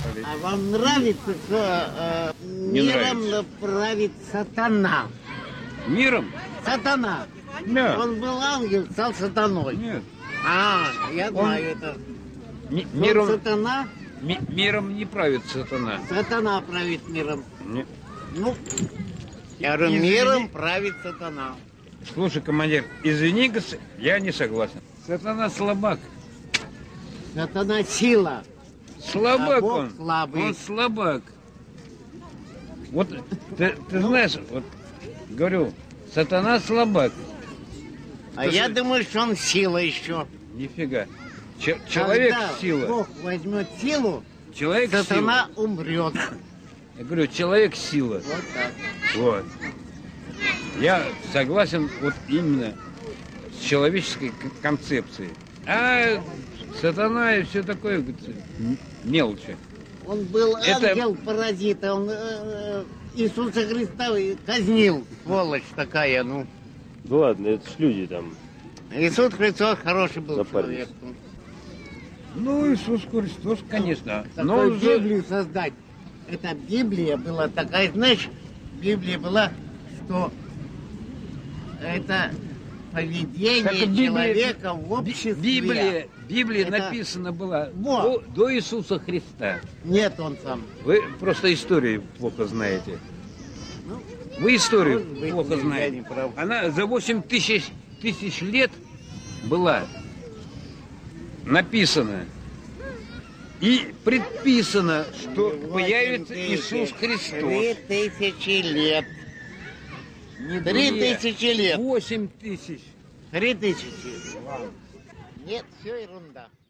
править. А вам нравится, что миром нравится. правит сатана? Миром? Сатана. Нет. Он был ангел, стал сатаной. Нет. Я знаю это. Он Миром, сатана, миром не правит сатана. сатана правит миром. Нет. Ну, я говорю, Извини. миром правит сатана. Слушай, командир, извини, я не согласен. Сатана слабак. Сатана сила. Слабак А Бог он. слабый. Он слабак. Вот ты знаешь, вот говорю, сатана слабак. А я думаю, что он сила еще. Нифига. Человек Когда сила. Бог возьмет силу, Человек сатана умрет. сила. Я говорю, человек сила. Вот так. Вот. Я согласен вот именно с человеческой концепцией. А сатана и все такое мелочи. Он был Это- ангел-паразит, он Иисуса Христа казнил, сволочь такая, ну. Ну ладно, это ж люди там. Иисус Христос хороший был Напарник. человек. ну. Ну, Иисус Христос, конечно. Но Такую он же- Библию создать. Эта Библия была такая, знаешь, Библия была, что это поведение Так Библия- человека в обществе. Библия Это- написана была Вот. до Иисуса Христа. Нет, он сам. Вы просто историю плохо знаете. Ну, Вы историю может быть, плохо я знаете. не прав. Она за 8 тысяч лет была написана. И предписано, что появится 8 Иисус Христос. 3000 лет. Не 3000 лет. 8 тысяч. 3000. Нет, все ерунда.